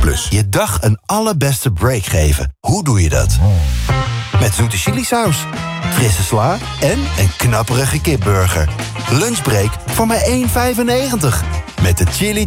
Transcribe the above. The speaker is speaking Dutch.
Plus. Je dag een allerbeste break geven. Hoe doe je dat? Met zoete chilisaus, frisse sla en een knapperige kipburger. Lunchbreak voor maar €1,95. Met de Chili